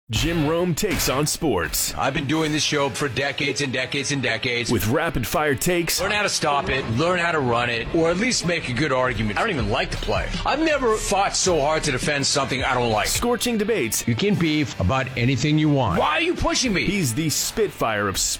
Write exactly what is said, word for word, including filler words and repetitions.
Jim Rome takes on sports. I've been doing this show for decades and decades and decades. With rapid-fire takes. Learn how to stop it, learn how to run it, or at least make a good argument. I don't even like the play. I've never fought so hard to defend something I don't like. Scorching debates. You can beef about anything you want. Why are you pushing me? He's the Spitfire of